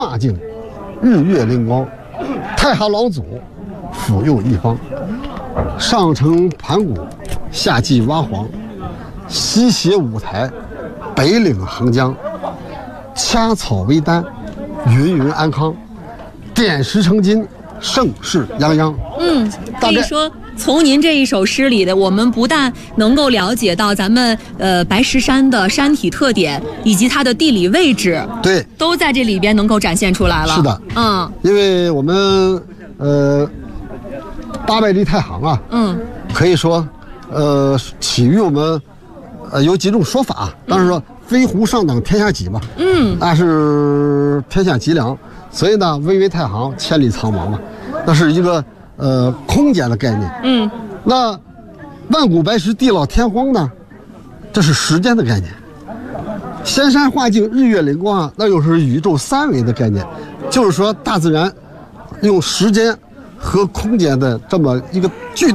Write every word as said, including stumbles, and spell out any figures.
画境，日月灵光，太上老祖福佑一方。上承盘古，下济蛙黄，西斜五台，北岭横江，掐草为丹，芸芸安康，点石成金，盛世泱泱。 嗯，可以说从您这一首诗里的，我们不但能够了解到咱们呃白石山的山体特点以及它的地理位置， 对， 都在这里边能够展现出来了。 是的， 嗯， 因为我们呃八百里太行啊， 嗯， 可以说呃起于我们呃有几种说法，当然说飞狐上等天下脊嘛， 嗯， 那是天下脊梁，所以呢巍巍太行千里苍茫嘛，那是一个呃空间的概念。 嗯， 那万古白石地老天荒呢，这是时间的概念。仙山画境日月灵光啊，那又是宇宙三维的概念，就是说大自然用时间和空间的这么一个巨大